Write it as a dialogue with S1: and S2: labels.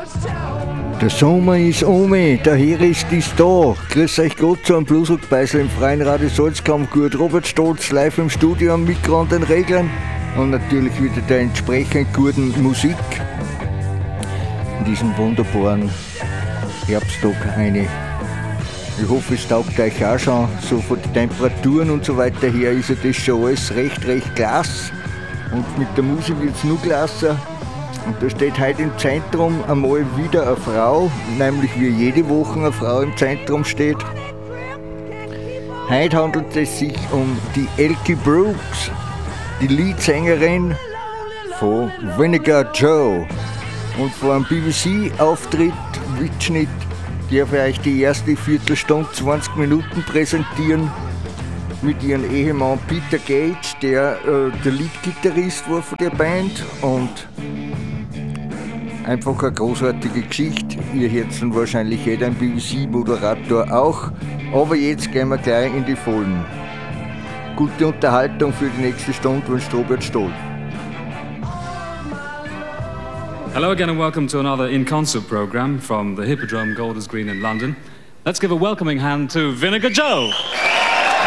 S1: Der Sommer ist um, der Herbst ist da. Grüß euch Gott zu einem Bluesrock-Beisel im Freien Radio Salzkammergut. Robert Stolz live im Studio am Mikro an den Reglern und natürlich wieder der entsprechend guten Musik. In diesem wunderbaren Herbsttag eine. Ich hoffe, es taugt euch auch schon. So von den Temperaturen und so weiter her ist ja das schon alles recht klasse. Und mit der Musik wird es noch klasser. Und da steht heute im Zentrum einmal wieder eine Frau, nämlich wie jede Woche eine Frau im Zentrum steht. Heute handelt es sich um die Elkie Brooks, die Leadsängerin von Vinegar Joe. Und vor einem BBC-Auftritt, Mitschnitt, darf ich euch die erste Viertelstunde, 20 Minuten präsentieren mit ihrem Ehemann Peter Gage, der der Leadgitarrist war von der Band. Und einfach eine großartige Geschichte. Ihr hört dann wahrscheinlich jeder ein BBC-Moderator auch. Aber jetzt gehen wir gleich in die Vollen. Gute Unterhaltung für die nächste Stunde wünscht Robert Stoll.
S2: Hello again and welcome to another in-concert program from the Hippodrome Golders Green in London. Let's give a welcoming hand to Vinegar Joe.